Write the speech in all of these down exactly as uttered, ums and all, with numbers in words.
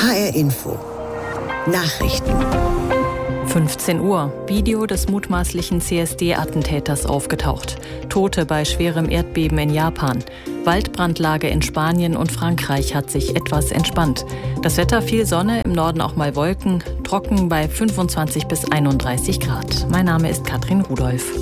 H R Info. Nachrichten. fünfzehn Uhr. Video des mutmaßlichen C S D-Attentäters aufgetaucht. Tote bei schwerem Erdbeben in Japan. Waldbrandlage in Spanien und Frankreich hat sich etwas entspannt. Das Wetter: viel Sonne, im Norden auch mal Wolken. Trocken bei fünfundzwanzig bis einunddreißig Grad. Mein Name ist Katrin Rudolph.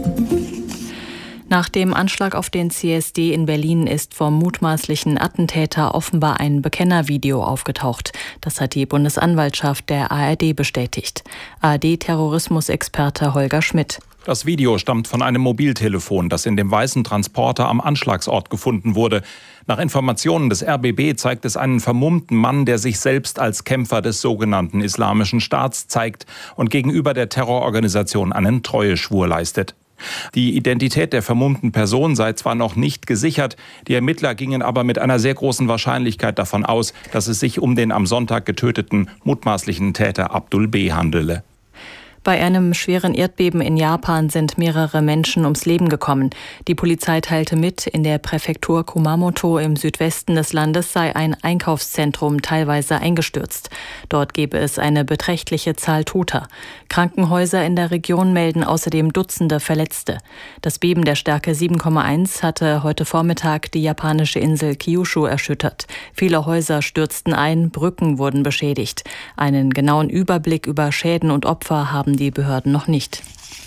Nach dem Anschlag auf den C S D in Berlin ist vom mutmaßlichen Attentäter offenbar ein Bekennervideo aufgetaucht. Das hat die Bundesanwaltschaft der A R D bestätigt. A R D-Terrorismusexperte Holger Schmidt. Das Video stammt von einem Mobiltelefon, das in dem weißen Transporter am Anschlagsort gefunden wurde. Nach Informationen des R B B zeigt es einen vermummten Mann, der sich selbst als Kämpfer des sogenannten Islamischen Staats zeigt und gegenüber der Terrororganisation einen Treueschwur leistet. Die Identität der vermummten Person sei zwar noch nicht gesichert, die Ermittler gingen aber mit einer sehr großen Wahrscheinlichkeit davon aus, dass es sich um den am Sonntag getöteten mutmaßlichen Täter Abdul B. handele. Bei einem schweren Erdbeben in Japan sind mehrere Menschen ums Leben gekommen. Die Polizei teilte mit, in der Präfektur Kumamoto im Südwesten des Landes sei ein Einkaufszentrum teilweise eingestürzt. Dort gebe es eine beträchtliche Zahl Toter. Krankenhäuser in der Region melden außerdem Dutzende Verletzte. Das Beben der Stärke sieben Komma eins hatte heute Vormittag die japanische Insel Kyushu erschüttert. Viele Häuser stürzten ein, Brücken wurden beschädigt. Einen genauen Überblick über Schäden und Opfer haben die Behörden noch nicht.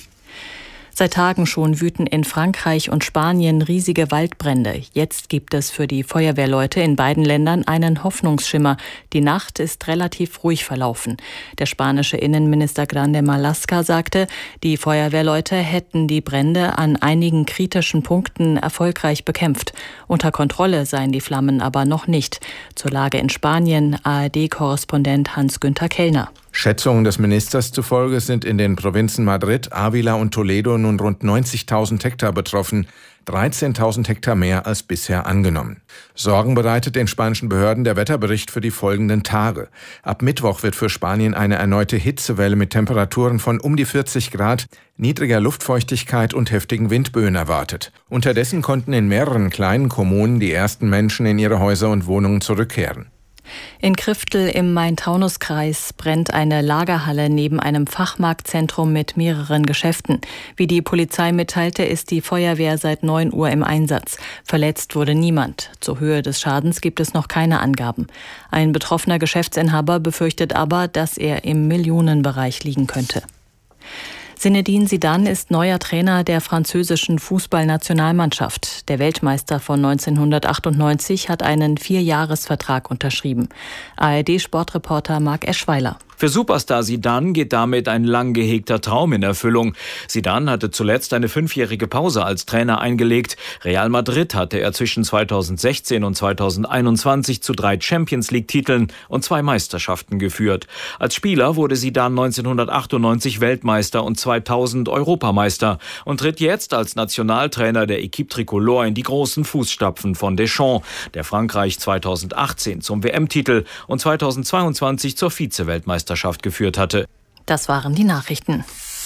Seit Tagen schon wüten in Frankreich und Spanien riesige Waldbrände. Jetzt gibt es für die Feuerwehrleute in beiden Ländern einen Hoffnungsschimmer. Die Nacht ist relativ ruhig verlaufen. Der spanische Innenminister Grande Marlaska sagte, die Feuerwehrleute hätten die Brände an einigen kritischen Punkten erfolgreich bekämpft. Unter Kontrolle seien die Flammen aber noch nicht. Zur Lage in Spanien A R D-Korrespondent Hans-Günther Kellner. Schätzungen des Ministers zufolge sind in den Provinzen Madrid, Ávila und Toledo nun rund neunzigtausend Hektar betroffen, dreizehntausend Hektar mehr als bisher angenommen. Sorgen bereitet den spanischen Behörden der Wetterbericht für die folgenden Tage. Ab Mittwoch wird für Spanien eine erneute Hitzewelle mit Temperaturen von um die vierzig Grad, niedriger Luftfeuchtigkeit und heftigen Windböen erwartet. Unterdessen konnten in mehreren kleinen Kommunen die ersten Menschen in ihre Häuser und Wohnungen zurückkehren. In Kriftel im Main-Taunus-Kreis brennt eine Lagerhalle neben einem Fachmarktzentrum mit mehreren Geschäften. Wie die Polizei mitteilte, ist die Feuerwehr seit neun Uhr im Einsatz. Verletzt wurde niemand. Zur Höhe des Schadens gibt es noch keine Angaben. Ein betroffener Geschäftsinhaber befürchtet aber, dass er im Millionenbereich liegen könnte. Zinedine Zidane ist neuer Trainer der französischen Fußballnationalmannschaft. Der Weltmeister von neunzehnhundertachtundneunzig hat einen Vierjahresvertrag unterschrieben. A R D-Sportreporter Marc Eschweiler. Für Superstar Zidane geht damit ein lang gehegter Traum in Erfüllung. Zidane hatte zuletzt eine fünfjährige Pause als Trainer eingelegt. Real Madrid hatte er zwischen zweitausendsechzehn und zweitausendeinundzwanzig zu drei Champions-League-Titeln und zwei Meisterschaften geführt. Als Spieler wurde Zidane neunzehnhundertachtundneunzig Weltmeister und zweitausend Europameister und tritt jetzt als Nationaltrainer der Équipe Tricolore in die großen Fußstapfen von Deschamps, der Frankreich zweitausendachtzehn zum W M-Titel und zweitausendzweiundzwanzig zur Vize-Weltmeisterschaft geführt hatte. Das waren die Nachrichten.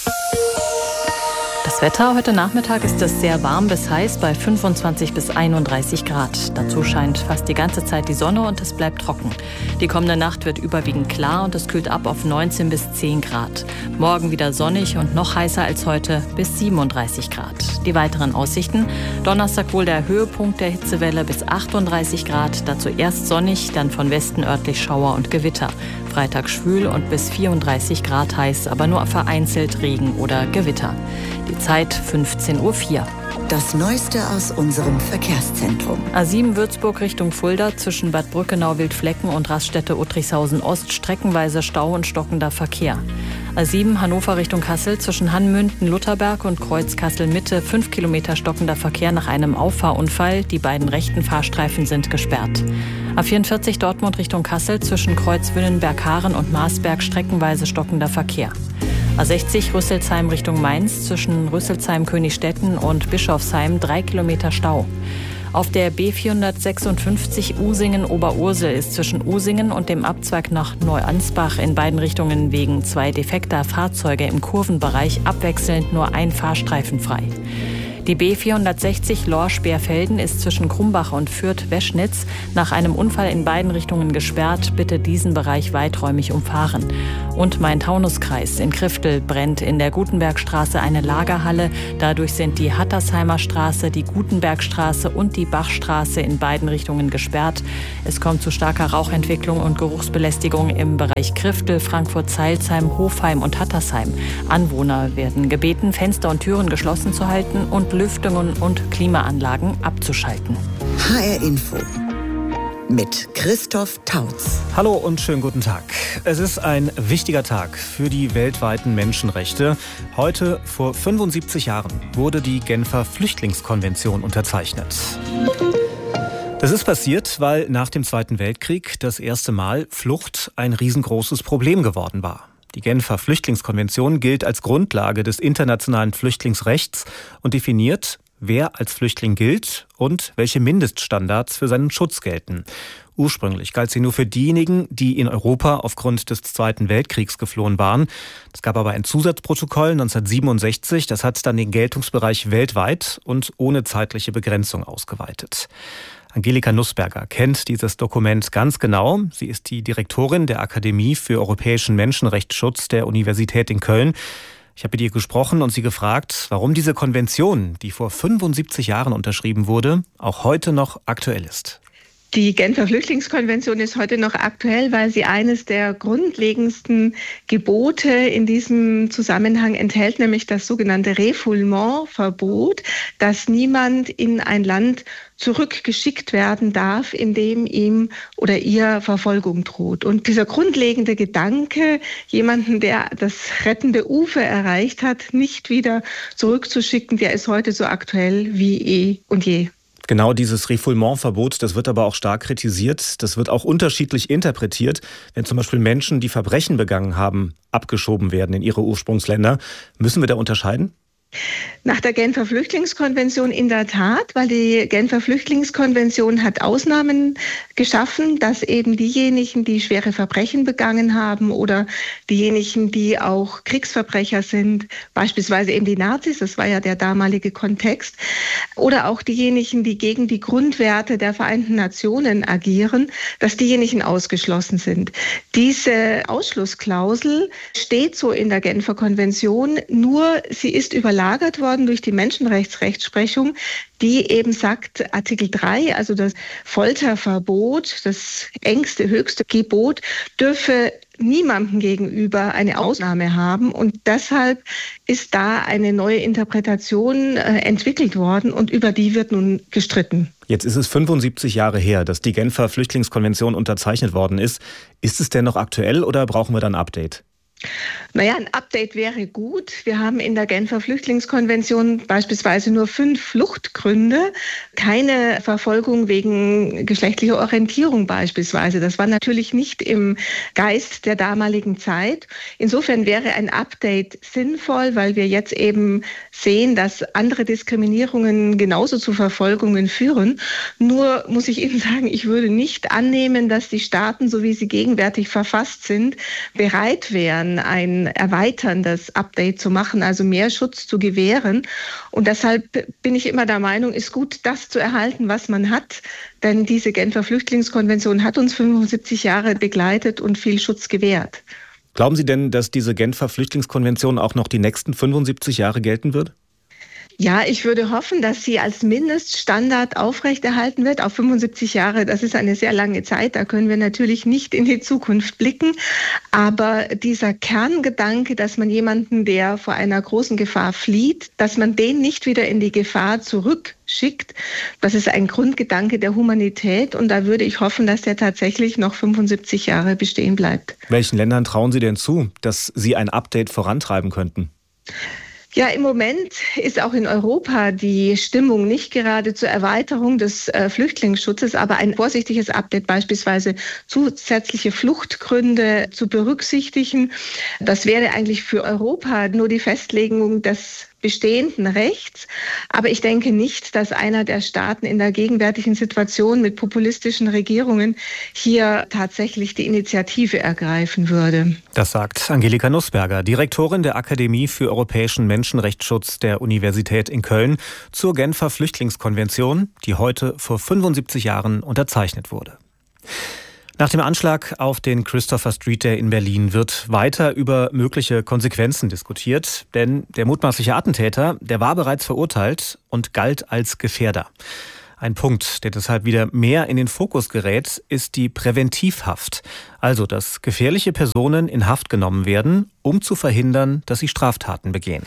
Das Wetter: heute Nachmittag ist es sehr warm bis heiß bei fünfundzwanzig bis einunddreißig Grad. Dazu scheint fast die ganze Zeit die Sonne und es bleibt trocken. Die kommende Nacht wird überwiegend klar und es kühlt ab auf neunzehn bis zehn Grad. Morgen wieder sonnig und noch heißer als heute bis siebenunddreißig Grad. Die weiteren Aussichten: Donnerstag wohl der Höhepunkt der Hitzewelle bis achtunddreißig Grad. Dazu erst sonnig, dann von Westen örtlich Schauer und Gewitter. Freitag schwül und bis vierunddreißig Grad heiß, aber nur vereinzelt Regen oder Gewitter. Die Zeit fünfzehn Uhr vier. Das Neueste aus unserem Verkehrszentrum. A sieben Würzburg Richtung Fulda zwischen Bad Brückenau-Wildflecken und Raststätte-Uttrichshausen-Ost streckenweise Stau und stockender Verkehr. A sieben Hannover Richtung Kassel zwischen Hannmünden-Lutherberg und Kreuz Kassel-Mitte fünf Kilometer stockender Verkehr nach einem Auffahrunfall. Die beiden rechten Fahrstreifen sind gesperrt. A vierundvierzig Dortmund Richtung Kassel zwischen Kreuz Wünnenberg-Haaren und Marsberg streckenweise stockender Verkehr. A sechzig Rüsselsheim Richtung Mainz zwischen Rüsselsheim-Königstetten und Bischofsheim drei Kilometer Stau. Auf der B vierhundertsechsundfünfzig Usingen-Oberursel ist zwischen Usingen und dem Abzweig nach Neuansbach in beiden Richtungen wegen zwei defekter Fahrzeuge im Kurvenbereich abwechselnd nur ein Fahrstreifen frei. Die B vierhundertsechzig Lorsch-Beerfelden ist zwischen Krumbach und Fürth-Weschnitz nach einem Unfall in beiden Richtungen gesperrt. Bitte diesen Bereich weiträumig umfahren. Und Main-Taunus-Kreis. In Kriftel brennt in der Gutenbergstraße eine Lagerhalle. Dadurch sind die Hattersheimer Straße, die Gutenbergstraße und die Bachstraße in beiden Richtungen gesperrt. Es kommt zu starker Rauchentwicklung und Geruchsbelästigung im Bereich Kriftel, Frankfurt-Zeilsheim, Hofheim und Hattersheim. Anwohner werden gebeten, Fenster und Türen geschlossen zu halten und Lüftungen und Klimaanlagen abzuschalten. H R Info mit Christoph Tautz. Hallo und schönen guten Tag. Es ist ein wichtiger Tag für die weltweiten Menschenrechte. Heute, vor fünfundsiebzig Jahren, wurde die Genfer Flüchtlingskonvention unterzeichnet. Das ist passiert, weil nach dem Zweiten Weltkrieg das erste Mal Flucht ein riesengroßes Problem geworden war. Die Genfer Flüchtlingskonvention gilt als Grundlage des internationalen Flüchtlingsrechts und definiert, wer als Flüchtling gilt und welche Mindeststandards für seinen Schutz gelten. Ursprünglich galt sie nur für diejenigen, die in Europa aufgrund des Zweiten Weltkriegs geflohen waren. Es gab aber ein Zusatzprotokoll neunzehnhundertsiebenundsechzig, das hat dann den Geltungsbereich weltweit und ohne zeitliche Begrenzung ausgeweitet. Angelika Nussberger kennt dieses Dokument ganz genau. Sie ist die Direktorin der Akademie für europäischen Menschenrechtsschutz der Universität in Köln. Ich habe mit ihr gesprochen und sie gefragt, warum diese Konvention, die vor fünfundsiebzig Jahren unterschrieben wurde, auch heute noch aktuell ist. Die Genfer Flüchtlingskonvention ist heute noch aktuell, weil sie eines der grundlegendsten Gebote in diesem Zusammenhang enthält, nämlich das sogenannte Refoulement-Verbot, dass niemand in ein Land zurückgeschickt werden darf, in dem ihm oder ihr Verfolgung droht. Und dieser grundlegende Gedanke, jemanden, der das rettende Ufer erreicht hat, nicht wieder zurückzuschicken, der ist heute so aktuell wie eh und je. Genau dieses Refoulement-Verbot, das wird aber auch stark kritisiert. Das wird auch unterschiedlich interpretiert, wenn zum Beispiel Menschen, die Verbrechen begangen haben, abgeschoben werden in ihre Ursprungsländer. Müssen wir da unterscheiden? Nach der Genfer Flüchtlingskonvention in der Tat, weil die Genfer Flüchtlingskonvention hat Ausnahmen geschaffen, dass eben diejenigen, die schwere Verbrechen begangen haben oder diejenigen, die auch Kriegsverbrecher sind, beispielsweise eben die Nazis, das war ja der damalige Kontext, oder auch diejenigen, die gegen die Grundwerte der Vereinten Nationen agieren, dass diejenigen ausgeschlossen sind. Diese Ausschlussklausel steht so in der Genfer Konvention, nur sie ist überlagert worden durch die Menschenrechtsrechtsprechung, die eben sagt, Artikel drei, also das Folterverbot, das engste, höchste Gebot, dürfe niemandem gegenüber eine Ausnahme haben. Und deshalb ist da eine neue Interpretation äh, entwickelt worden und über die wird nun gestritten. Jetzt ist es fünfundsiebzig Jahre her, dass die Genfer Flüchtlingskonvention unterzeichnet worden ist. Ist es denn noch aktuell oder brauchen wir dann ein Update? Naja, ein Update wäre gut. Wir haben in der Genfer Flüchtlingskonvention beispielsweise nur fünf Fluchtgründe, keine Verfolgung wegen geschlechtlicher Orientierung beispielsweise. Das war natürlich nicht im Geist der damaligen Zeit. Insofern wäre ein Update sinnvoll, weil wir jetzt eben sehen, dass andere Diskriminierungen genauso zu Verfolgungen führen. Nur muss ich Ihnen sagen, ich würde nicht annehmen, dass die Staaten, so wie sie gegenwärtig verfasst sind, bereit wären, ein erweiterndes Update zu machen, also mehr Schutz zu gewähren. Und deshalb bin ich immer der Meinung, ist gut, das zu erhalten, was man hat. Denn diese Genfer Flüchtlingskonvention hat uns fünfundsiebzig Jahre begleitet und viel Schutz gewährt. Glauben Sie denn, dass diese Genfer Flüchtlingskonvention auch noch die nächsten fünfundsiebzig Jahre gelten wird? Ja, ich würde hoffen, dass sie als Mindeststandard aufrechterhalten wird auf fünfundsiebzig Jahre. Das ist eine sehr lange Zeit. Da können wir natürlich nicht in die Zukunft blicken. Aber dieser Kerngedanke, dass man jemanden, der vor einer großen Gefahr flieht, dass man den nicht wieder in die Gefahr zurückschickt, das ist ein Grundgedanke der Humanität. Und da würde ich hoffen, dass der tatsächlich noch fünfundsiebzig Jahre bestehen bleibt. Welchen Ländern trauen Sie denn zu, dass sie ein Update vorantreiben könnten? Ja, im Moment ist auch in Europa die Stimmung nicht gerade zur Erweiterung des äh, Flüchtlingsschutzes, aber ein vorsichtiges Update, beispielsweise zusätzliche Fluchtgründe zu berücksichtigen. Das wäre eigentlich für Europa nur die Festlegung des bestehenden Rechts. Aber ich denke nicht, dass einer der Staaten in der gegenwärtigen Situation mit populistischen Regierungen hier tatsächlich die Initiative ergreifen würde. Das sagt Angelika Nussberger, Direktorin der Akademie für europäischen Menschenrechtsschutz der Universität in Köln, zur Genfer Flüchtlingskonvention, die heute vor fünfundsiebzig Jahren unterzeichnet wurde. Nach dem Anschlag auf den Christopher Street Day in Berlin wird weiter über mögliche Konsequenzen diskutiert, denn der mutmaßliche Attentäter, der war bereits verurteilt und galt als Gefährder. Ein Punkt, der deshalb wieder mehr in den Fokus gerät, ist die Präventivhaft, also dass gefährliche Personen in Haft genommen werden, um zu verhindern, dass sie Straftaten begehen.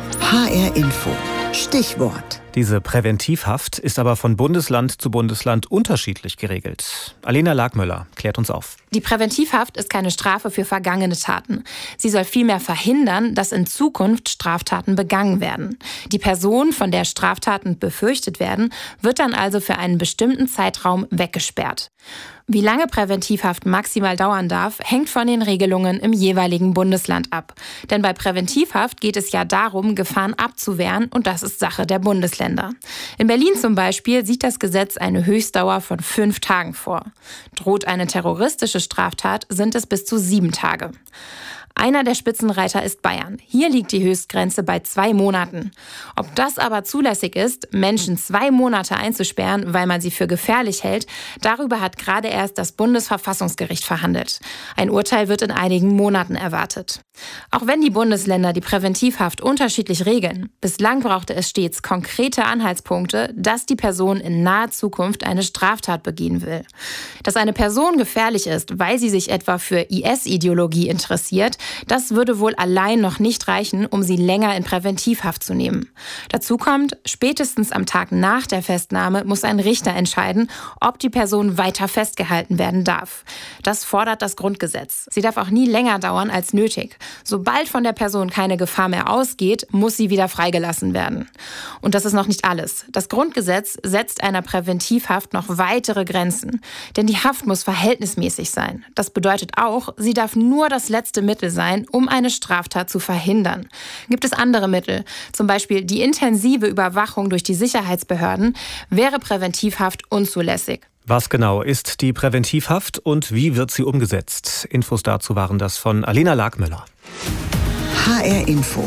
H R Info. Stichwort. Diese Präventivhaft ist aber von Bundesland zu Bundesland unterschiedlich geregelt. Alena Lagmöller klärt uns auf. Die Präventivhaft ist keine Strafe für vergangene Taten. Sie soll vielmehr verhindern, dass in Zukunft Straftaten begangen werden. Die Person, von der Straftaten befürchtet werden, wird dann also für einen bestimmten Zeitraum weggesperrt. Wie lange Präventivhaft maximal dauern darf, hängt von den Regelungen im jeweiligen Bundesland ab. Denn bei Präventivhaft geht es ja darum, Gefahren abzuwehren, und das ist Sache der Bundesländer. In Berlin zum Beispiel sieht das Gesetz eine Höchstdauer von fünf Tagen vor. Droht eine terroristische Straftat, sind es bis zu sieben Tage. Einer der Spitzenreiter ist Bayern. Hier liegt die Höchstgrenze bei zwei Monaten. Ob das aber zulässig ist, Menschen zwei Monate einzusperren, weil man sie für gefährlich hält, darüber hat gerade erst das Bundesverfassungsgericht verhandelt. Ein Urteil wird in einigen Monaten erwartet. Auch wenn die Bundesländer die Präventivhaft unterschiedlich regeln, bislang brauchte es stets konkrete Anhaltspunkte, dass die Person in naher Zukunft eine Straftat begehen will. Dass eine Person gefährlich ist, weil sie sich etwa für I S-Ideologie interessiert, das würde wohl allein noch nicht reichen, um sie länger in Präventivhaft zu nehmen. Dazu kommt, spätestens am Tag nach der Festnahme muss ein Richter entscheiden, ob die Person weiter festgehalten werden darf. Das fordert das Grundgesetz. Sie darf auch nie länger dauern als nötig. Sobald von der Person keine Gefahr mehr ausgeht, muss sie wieder freigelassen werden. Und das ist noch nicht alles. Das Grundgesetz setzt einer Präventivhaft noch weitere Grenzen. Denn die Haft muss verhältnismäßig sein. Das bedeutet auch, sie darf nur das letzte Mittel sein, um eine Straftat zu verhindern. Gibt es andere Mittel, zum Beispiel die intensive Überwachung durch die Sicherheitsbehörden, wäre Präventivhaft unzulässig. Was genau ist die Präventivhaft und wie wird sie umgesetzt? Infos dazu waren das von Alena Lagmöller. H R Info.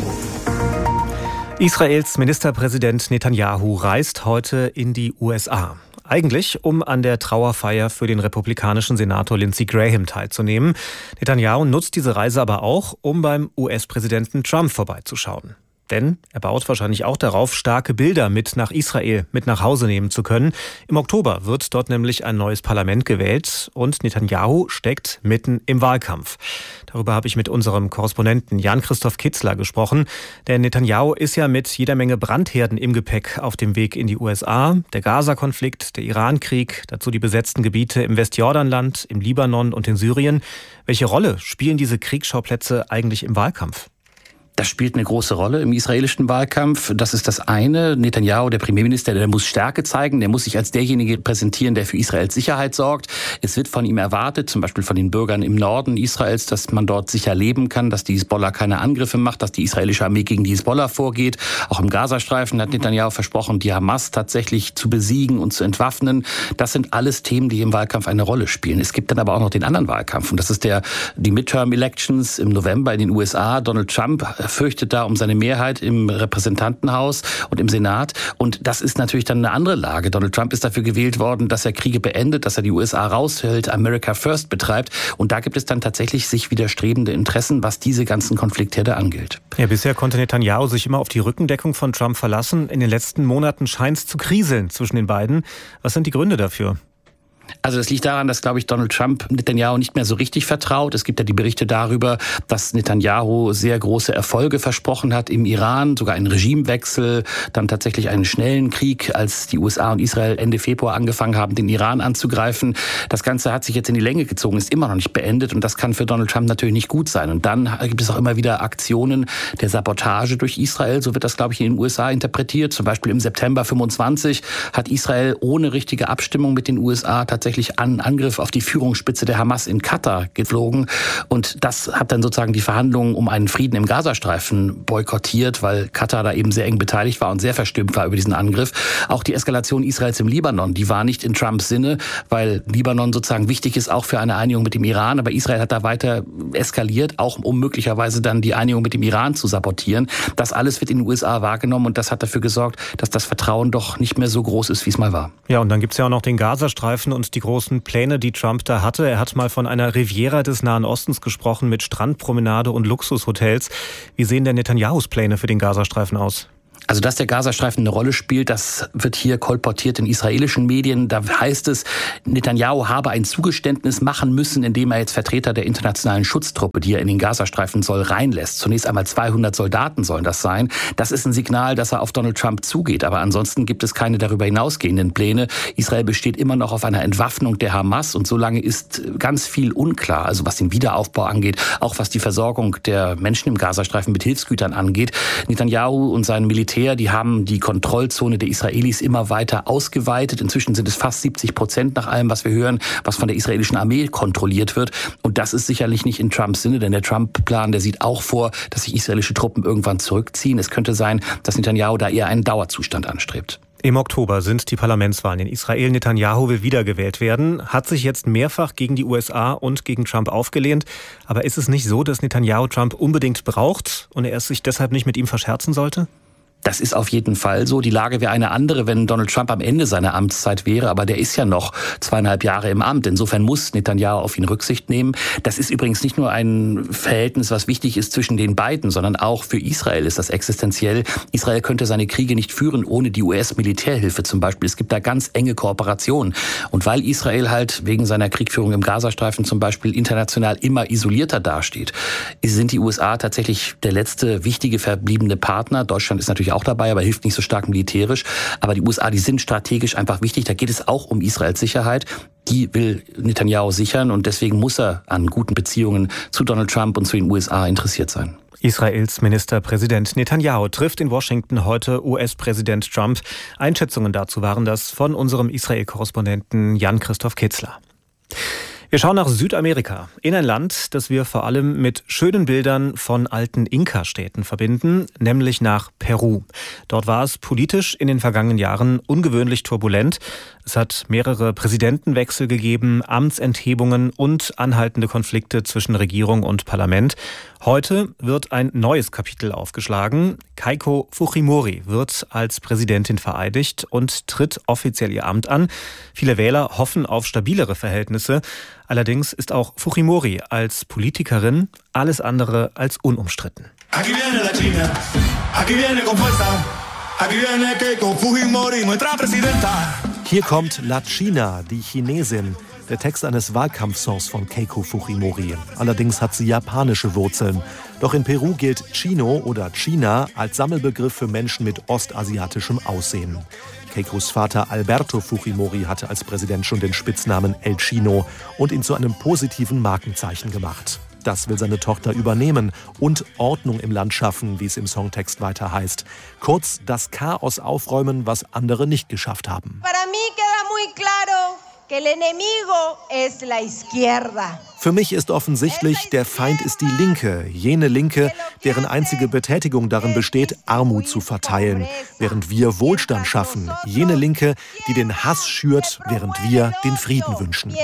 Israels Ministerpräsident Netanyahu reist heute in die U S A. Eigentlich, um an der Trauerfeier für den republikanischen Senator Lindsey Graham teilzunehmen. Netanyahu nutzt diese Reise aber auch, um beim U S-Präsidenten Trump vorbeizuschauen. Denn er baut wahrscheinlich auch darauf, starke Bilder mit nach Israel, mit nach Hause nehmen zu können. Im Oktober wird dort nämlich ein neues Parlament gewählt und Netanyahu steckt mitten im Wahlkampf. Darüber habe ich mit unserem Korrespondenten Jan-Christoph Kitzler gesprochen. Denn Netanyahu ist ja mit jeder Menge Brandherden im Gepäck auf dem Weg in die U S A. Der Gaza-Konflikt, der Iran-Krieg, dazu die besetzten Gebiete im Westjordanland, im Libanon und in Syrien. Welche Rolle spielen diese Kriegsschauplätze eigentlich im Wahlkampf? Das spielt eine große Rolle im israelischen Wahlkampf. Das ist das eine. Netanyahu, der Premierminister, der muss Stärke zeigen. Der muss sich als derjenige präsentieren, der für Israels Sicherheit sorgt. Es wird von ihm erwartet, zum Beispiel von den Bürgern im Norden Israels, dass man dort sicher leben kann, dass die Hisbollah keine Angriffe macht, dass die israelische Armee gegen die Hisbollah vorgeht. Auch im Gazastreifen hat Netanyahu versprochen, die Hamas tatsächlich zu besiegen und zu entwaffnen. Das sind alles Themen, die im Wahlkampf eine Rolle spielen. Es gibt dann aber auch noch den anderen Wahlkampf. Und das ist der, die Midterm-Elections im November in den U S A. Donald Trump fürchtet da um seine Mehrheit im Repräsentantenhaus und im Senat. Und das ist natürlich dann eine andere Lage. Donald Trump ist dafür gewählt worden, dass er Kriege beendet, dass er die U S A raushält, America First betreibt. Und da gibt es dann tatsächlich sich widerstrebende Interessen, was diese ganzen Konfliktherde angeht. Ja, bisher konnte Netanyahu sich immer auf die Rückendeckung von Trump verlassen. In den letzten Monaten scheint es zu kriseln zwischen den beiden. Was sind die Gründe dafür? Also das liegt daran, dass, glaube ich, Donald Trump Netanyahu nicht mehr so richtig vertraut. Es gibt ja die Berichte darüber, dass Netanyahu sehr große Erfolge versprochen hat im Iran, sogar einen Regimewechsel, dann tatsächlich einen schnellen Krieg, als die U S A und Israel Ende Februar angefangen haben, den Iran anzugreifen. Das Ganze hat sich jetzt in die Länge gezogen, ist immer noch nicht beendet und das kann für Donald Trump natürlich nicht gut sein. Und dann gibt es auch immer wieder Aktionen der Sabotage durch Israel. So wird das, glaube ich, in den U S A interpretiert. Zum Beispiel im September fünfundzwanzig hat Israel ohne richtige Abstimmung mit den U S A tatsächlich tatsächlich einen Angriff auf die Führungsspitze der Hamas in Katar geflogen. Und das hat dann sozusagen die Verhandlungen um einen Frieden im Gazastreifen boykottiert, weil Katar da eben sehr eng beteiligt war und sehr verstimmt war über diesen Angriff. Auch die Eskalation Israels im Libanon, die war nicht in Trumps Sinne, weil Libanon sozusagen wichtig ist auch für eine Einigung mit dem Iran. Aber Israel hat da weiter eskaliert, auch um möglicherweise dann die Einigung mit dem Iran zu sabotieren. Das alles wird in den U S A wahrgenommen und das hat dafür gesorgt, dass das Vertrauen doch nicht mehr so groß ist, wie es mal war. Ja, und dann gibt es ja auch noch den Gazastreifen und die großen Pläne, die Trump da hatte. Er hat mal von einer Riviera des Nahen Ostens gesprochen mit Strandpromenade und Luxushotels. Wie sehen denn Netanyahus Pläne für den Gazastreifen aus? Also, dass der Gazastreifen eine Rolle spielt, das wird hier kolportiert in israelischen Medien. Da heißt es, Netanyahu habe ein Zugeständnis machen müssen, indem er jetzt Vertreter der internationalen Schutztruppe, die er in den Gazastreifen soll, reinlässt. Zunächst einmal zweihundert Soldaten sollen das sein. Das ist ein Signal, dass er auf Donald Trump zugeht. Aber ansonsten gibt es keine darüber hinausgehenden Pläne. Israel besteht immer noch auf einer Entwaffnung der Hamas und solange ist ganz viel unklar. Also was den Wiederaufbau angeht, auch was die Versorgung der Menschen im Gazastreifen mit Hilfsgütern angeht. Netanyahu und sein Militär, die haben die Kontrollzone der Israelis immer weiter ausgeweitet. Inzwischen sind es fast siebzig Prozent nach allem, was wir hören, was von der israelischen Armee kontrolliert wird. Und das ist sicherlich nicht in Trumps Sinne, denn der Trump-Plan, der sieht auch vor, dass sich israelische Truppen irgendwann zurückziehen. Es könnte sein, dass Netanyahu da eher einen Dauerzustand anstrebt. Im Oktober sind die Parlamentswahlen in Israel. Netanyahu will wiedergewählt werden, hat sich jetzt mehrfach gegen die U S A und gegen Trump aufgelehnt. Aber ist es nicht so, dass Netanyahu Trump unbedingt braucht und er es sich deshalb nicht mit ihm verscherzen sollte? Das ist auf jeden Fall so. Die Lage wäre eine andere, wenn Donald Trump am Ende seiner Amtszeit wäre. Aber der ist ja noch zweieinhalb Jahre im Amt. Insofern muss Netanyahu auf ihn Rücksicht nehmen. Das ist übrigens nicht nur ein Verhältnis, was wichtig ist zwischen den beiden, sondern auch für Israel ist das existenziell. Israel könnte seine Kriege nicht führen ohne die U S-Militärhilfe zum Beispiel. Es gibt da ganz enge Kooperationen. Und weil Israel halt wegen seiner Kriegführung im Gazastreifen zum Beispiel international immer isolierter dasteht, sind die U S A tatsächlich der letzte wichtige verbliebene Partner. Deutschland ist natürlich auch dabei, aber hilft nicht so stark militärisch. Aber die U S A, die sind strategisch einfach wichtig. Da geht es auch um Israels Sicherheit. Die will Netanyahu sichern und deswegen muss er an guten Beziehungen zu Donald Trump und zu den U S A interessiert sein. Israels Ministerpräsident Netanyahu trifft in Washington heute U S-Präsident Trump. Einschätzungen dazu waren das von unserem Israel-Korrespondenten Jan-Christoph Kitzler. Wir schauen nach Südamerika, in ein Land, das wir vor allem mit schönen Bildern von alten Inka-Städten verbinden, nämlich nach Peru. Dort war es politisch in den vergangenen Jahren ungewöhnlich turbulent. Es hat mehrere Präsidentenwechsel gegeben, Amtsenthebungen und anhaltende Konflikte zwischen Regierung und Parlament. Heute wird ein neues Kapitel aufgeschlagen. Keiko Fujimori wird als Präsidentin vereidigt und tritt offiziell ihr Amt an. Viele Wähler hoffen auf stabilere Verhältnisse. Allerdings ist auch Fujimori als Politikerin alles andere als unumstritten. Aquí viene la China, aquí viene con fuerza, aquí viene Keiko Fujimori, nuestra presidenta. Hier kommt La China, die Chinesin, der Text eines Wahlkampfsongs von Keiko Fujimori. Allerdings hat sie japanische Wurzeln. Doch in Peru gilt Chino oder China als Sammelbegriff für Menschen mit ostasiatischem Aussehen. Keikos Vater Alberto Fujimori hatte als Präsident schon den Spitznamen El Chino und ihn zu einem positiven Markenzeichen gemacht. Das will seine Tochter übernehmen und Ordnung im Land schaffen, wie es im Songtext weiter heißt. Kurz, das Chaos aufräumen, was andere nicht geschafft haben. Para mí queda muy claro que el enemigo es la izquierda. Für mich ist offensichtlich, der Feind ist die Linke, jene Linke, deren einzige Betätigung darin besteht, Armut zu verteilen, während wir Wohlstand schaffen, jene Linke, die den Hass schürt, während wir den Frieden wünschen.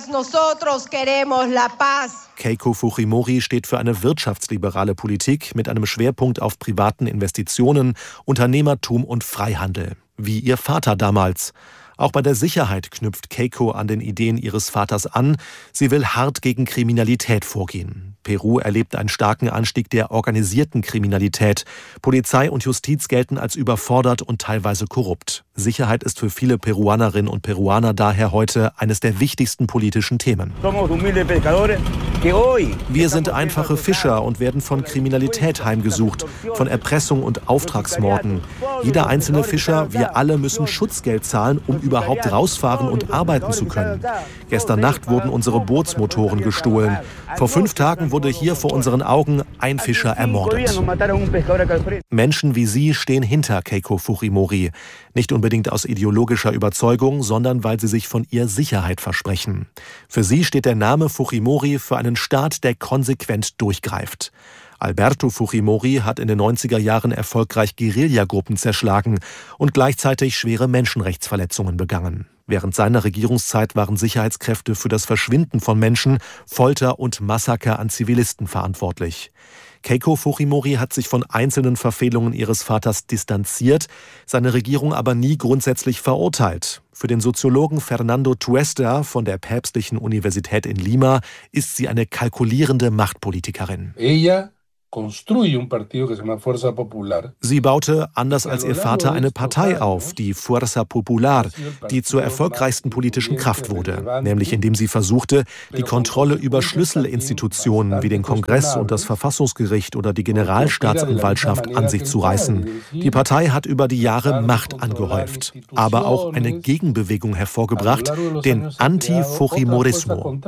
Keiko Fujimori steht für eine wirtschaftsliberale Politik mit einem Schwerpunkt auf privaten Investitionen, Unternehmertum und Freihandel, wie ihr Vater damals. Auch bei der Sicherheit knüpft Keiko an den Ideen ihres Vaters an. Sie will hart gegen Kriminalität vorgehen. Peru erlebt einen starken Anstieg der organisierten Kriminalität. Polizei und Justiz gelten als überfordert und teilweise korrupt. Sicherheit ist für viele Peruanerinnen und Peruaner daher heute eines der wichtigsten politischen Themen. Wir sind einfache Fischer und werden von Kriminalität heimgesucht, von Erpressung und Auftragsmorden. Jeder einzelne Fischer, wir alle müssen Schutzgeld zahlen, um überhaupt rausfahren und arbeiten zu können. Gestern Nacht wurden unsere Bootsmotoren gestohlen. Vor fünf Tagen wurde hier vor unseren Augen ein Fischer ermordet. Menschen wie sie stehen hinter Keiko Fujimori. Nicht unbedingt aus ideologischer Überzeugung, sondern weil sie sich von ihr Sicherheit versprechen. Für sie steht der Name Fujimori für einen Staat, der konsequent durchgreift. Alberto Fujimori hat in den neunziger Jahren erfolgreich Guerillagruppen zerschlagen und gleichzeitig schwere Menschenrechtsverletzungen begangen. Während seiner Regierungszeit waren Sicherheitskräfte für das Verschwinden von Menschen, Folter und Massaker an Zivilisten verantwortlich. Keiko Fujimori hat sich von einzelnen Verfehlungen ihres Vaters distanziert, seine Regierung aber nie grundsätzlich verurteilt. Für den Soziologen Fernando Tuesta von der Päpstlichen Universität in Lima ist sie eine kalkulierende Machtpolitikerin. Ella Sie baute, anders als ihr Vater, eine Partei auf, die Fuerza Popular, die zur erfolgreichsten politischen Kraft wurde, nämlich indem sie versuchte, die Kontrolle über Schlüsselinstitutionen wie den Kongress und das Verfassungsgericht oder die Generalstaatsanwaltschaft an sich zu reißen. Die Partei hat über die Jahre Macht angehäuft, aber auch eine Gegenbewegung hervorgebracht, den Antifujimorismo.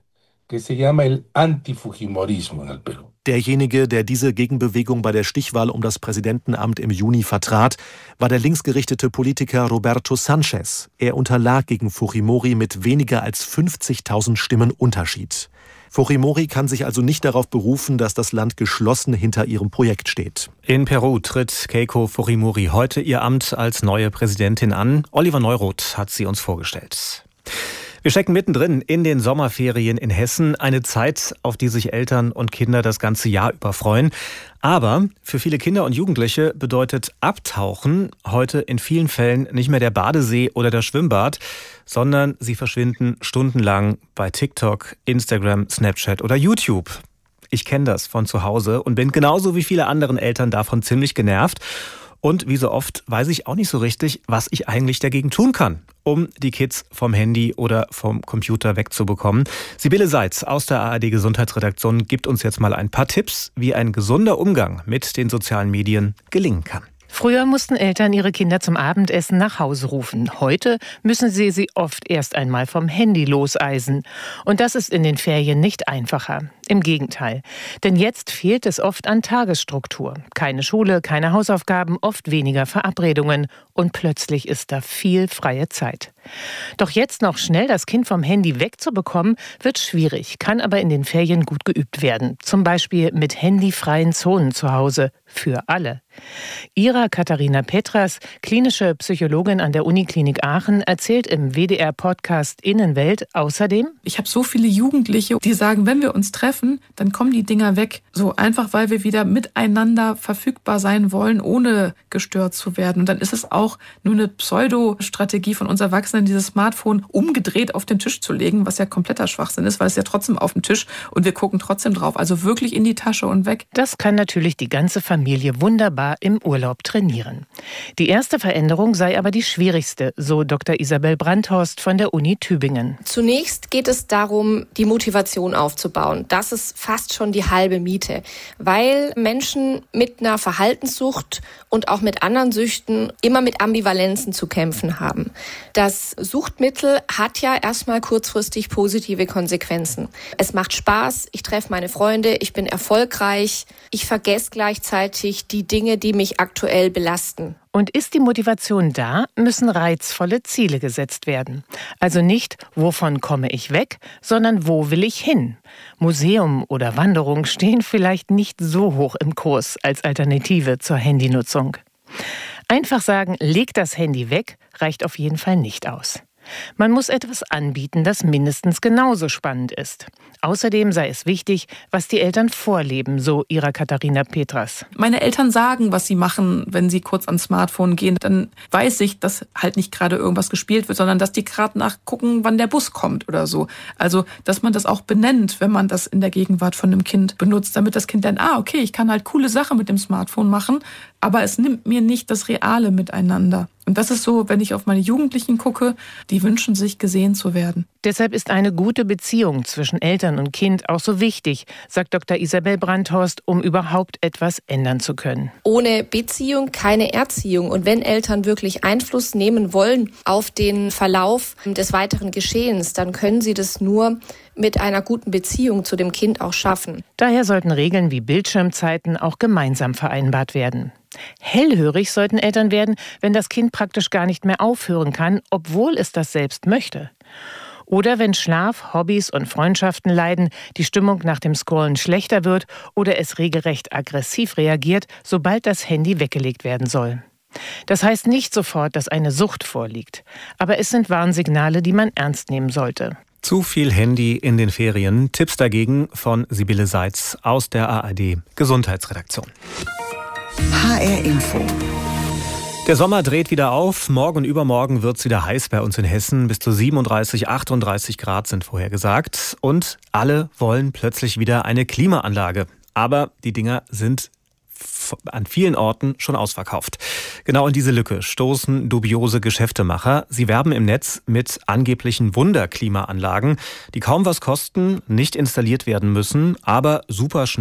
Derjenige, der diese Gegenbewegung bei der Stichwahl um das Präsidentenamt im Juni vertrat, war der linksgerichtete Politiker Roberto Sanchez. Er unterlag gegen Fujimori mit weniger als fünfzigtausend Stimmen Unterschied. Fujimori kann sich also nicht darauf berufen, dass das Land geschlossen hinter ihrem Projekt steht. In Peru tritt Keiko Fujimori heute ihr Amt als neue Präsidentin an. Oliver Neuroth hat sie uns vorgestellt. Wir stecken mittendrin in den Sommerferien in Hessen. Eine Zeit, auf die sich Eltern und Kinder das ganze Jahr über freuen. Aber für viele Kinder und Jugendliche bedeutet Abtauchen heute in vielen Fällen nicht mehr der Badesee oder das Schwimmbad, sondern sie verschwinden stundenlang bei TikTok, Instagram, Snapchat oder YouTube. Ich kenne das von zu Hause und bin genauso wie viele anderen Eltern davon ziemlich genervt. Und wie so oft weiß ich auch nicht so richtig, was ich eigentlich dagegen tun kann, um die Kids vom Handy oder vom Computer wegzubekommen. Sibylle Seitz aus der A R D-Gesundheitsredaktion gibt uns jetzt mal ein paar Tipps, wie ein gesunder Umgang mit den sozialen Medien gelingen kann. Früher mussten Eltern ihre Kinder zum Abendessen nach Hause rufen. Heute müssen sie sie oft erst einmal vom Handy loseisen. Und das ist in den Ferien nicht einfacher. Im Gegenteil. Denn jetzt fehlt es oft an Tagesstruktur. Keine Schule, keine Hausaufgaben, oft weniger Verabredungen. Und plötzlich ist da viel freie Zeit. Doch jetzt noch schnell das Kind vom Handy wegzubekommen, wird schwierig, kann aber in den Ferien gut geübt werden. Zum Beispiel mit handyfreien Zonen zu Hause. Für alle. Ira Katharina Petras, klinische Psychologin an der Uniklinik Aachen, erzählt im W D R-Podcast Innenwelt außerdem: Ich habe so viele Jugendliche, die sagen, wenn wir uns treffen, dann kommen die Dinger weg. So einfach, weil wir wieder miteinander verfügbar sein wollen, ohne gestört zu werden. Und dann ist es auch nur eine Pseudo-Strategie von uns Erwachsenen, dieses Smartphone umgedreht auf den Tisch zu legen, was ja kompletter Schwachsinn ist, weil es ja trotzdem auf dem Tisch und wir gucken trotzdem drauf. Also wirklich in die Tasche und weg. Das kann natürlich die ganze Familie wunderbar im Urlaub trainieren. Die erste Veränderung sei aber die schwierigste, so Doktor Isabel Brandhorst von der Uni Tübingen. Zunächst geht es darum, die Motivation aufzubauen. Das ist fast schon die halbe Miete, weil Menschen mit einer Verhaltenssucht und auch mit anderen Süchten immer mit Ambivalenzen zu kämpfen haben. Das Suchtmittel hat ja erstmal kurzfristig positive Konsequenzen. Es macht Spaß, ich treffe meine Freunde, ich bin erfolgreich, ich vergesse gleichzeitig die Dinge, die mich aktuell belasten. Und ist die Motivation da, müssen reizvolle Ziele gesetzt werden. Also nicht, wovon komme ich weg, sondern wo will ich hin? Museum oder Wanderung stehen vielleicht nicht so hoch im Kurs als Alternative zur Handynutzung. Einfach sagen, leg das Handy weg, reicht auf jeden Fall nicht aus. Man muss etwas anbieten, das mindestens genauso spannend ist. Außerdem sei es wichtig, was die Eltern vorleben, so Ira Katharina Petras. Meine Eltern sagen, was sie machen, wenn sie kurz ans Smartphone gehen. Dann weiß ich, dass halt nicht gerade irgendwas gespielt wird, sondern dass die gerade nachgucken, wann der Bus kommt oder so. Also, dass man das auch benennt, wenn man das in der Gegenwart von einem Kind benutzt, damit das Kind dann, ah, okay, ich kann halt coole Sachen mit dem Smartphone machen, aber es nimmt mir nicht das reale Miteinander. Und das ist so, wenn ich auf meine Jugendlichen gucke, die wünschen sich, gesehen zu werden. Deshalb ist eine gute Beziehung zwischen Eltern und Kind auch so wichtig, sagt Doktor Isabel Brandhorst, um überhaupt etwas ändern zu können. Ohne Beziehung keine Erziehung. Und wenn Eltern wirklich Einfluss nehmen wollen auf den Verlauf des weiteren Geschehens, dann können sie das nur mit einer guten Beziehung zu dem Kind auch schaffen. Daher sollten Regeln wie Bildschirmzeiten auch gemeinsam vereinbart werden. Hellhörig sollten Eltern werden, wenn das Kind praktisch gar nicht mehr aufhören kann, obwohl es das selbst möchte. Oder wenn Schlaf, Hobbys und Freundschaften leiden, die Stimmung nach dem Scrollen schlechter wird oder es regelrecht aggressiv reagiert, sobald das Handy weggelegt werden soll. Das heißt nicht sofort, dass eine Sucht vorliegt, aber es sind Warnsignale, die man ernst nehmen sollte. Zu viel Handy in den Ferien. Tipps dagegen von Sibylle Seitz aus der A R D Gesundheitsredaktion. H R Info. Der Sommer dreht wieder auf. Morgen und übermorgen wird es wieder heiß bei uns in Hessen. Bis zu siebenunddreißig, achtunddreißig Grad sind vorhergesagt. Und alle wollen plötzlich wieder eine Klimaanlage. Aber die Dinger sind an vielen Orten schon ausverkauft. Genau in diese Lücke stoßen dubiose Geschäftemacher. Sie werben im Netz mit angeblichen Wunderklimaanlagen, die kaum was kosten, nicht installiert werden müssen, aber super schnell